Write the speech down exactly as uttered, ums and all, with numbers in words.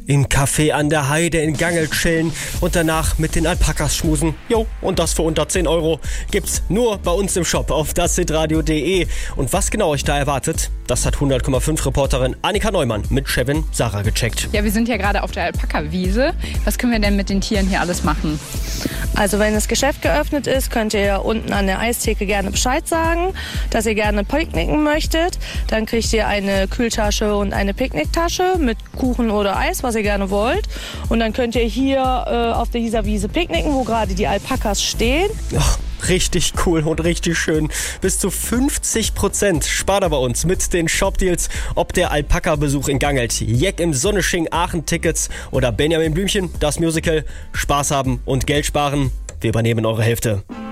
im Café an der Heide in Gangelt chillen und danach mit den Alpakas schmusen. Jo, und das für unter zehn Euro. Gibt's nur bei uns im Shop auf das hitradio punkt de. Und was genau euch da erwartet, das hat hundert Komma fünf Reporterin Annika Neumann mit Chefin Sarah gecheckt. Ja, wir sind ja gerade auf der Alpaka-Wiese. Was können wir denn mit den Tieren hier alles machen? Also wenn das Geschäft geöffnet ist, könnt ihr unten an der Eistheke gerne Bescheid sagen, dass ihr gerne picknicken möchtet. Dann kriegt ihr eine Kühltasche und eine Picknicktasche mit Kuchen oder Eis, was ihr gerne wollt. Und dann könnt ihr hier äh, auf dieser Wiese picknicken, wo gerade die Alpakas stehen. Ach, richtig cool und richtig schön. Bis zu fünfzig Prozent spart er bei uns mit den Shopdeals. Ob der Alpaka-Besuch in Gangelt, Jeck im Sonnesching, Aachen-Tickets oder Benjamin Blümchen, das Musical. Spaß haben und Geld sparen. Wir übernehmen eure Hälfte.